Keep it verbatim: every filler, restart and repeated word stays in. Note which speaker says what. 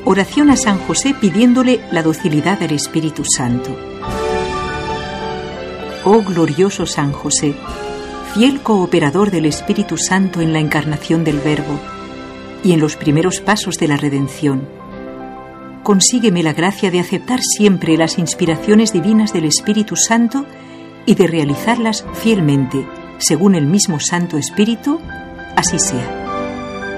Speaker 1: Oración a San José pidiéndole la docilidad del Espíritu Santo. Oh glorioso San José, fiel cooperador del Espíritu Santo en la encarnación del Verbo y en los primeros pasos de la redención, consígueme la gracia de aceptar siempre las inspiraciones divinas del Espíritu Santo y de realizarlas fielmente, según el mismo Santo Espíritu, así sea.